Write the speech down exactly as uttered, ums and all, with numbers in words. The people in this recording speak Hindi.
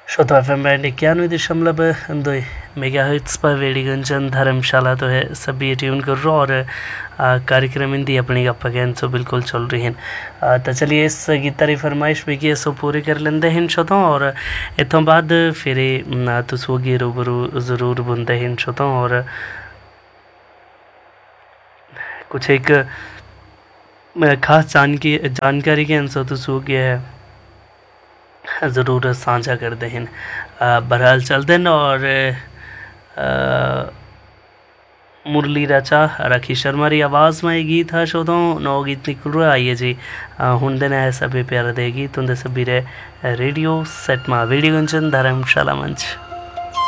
श्रोता एफ एम बैंड इक्यानवे दशमलव दो मेगा हर्ट्स पर वेड़ी गुंजन धर्मशाला तो है सभी ट्यून कर रो और आ, कार्यक्रम हिंदी अपनी गप्पा गैन सो बिल्कुल चल रही हैं। आ, तो चलिए इस गीतारी फरमाइश भी की सो पूरे कर लेंदे हैं श्रोता और इतों बाद फिर तुस वो गी रूबरू ज़रूर बुनते हैं श्रोता और कुछ एक खास जानकी जानकारी के अंसो तुस वो गया है ज़रूर साझा करते हैं। बहरहाल चलते हैं और मुरली रचा राखी शर्मा री आवाज़ में गीत है शो तो नौ गीत निकल रहा आइए जी हूँ दिन है सभी प्यार दे गीत उनके सभी रे रेडियो सेट में वीडियो गुंजन धर्मशाला मंच।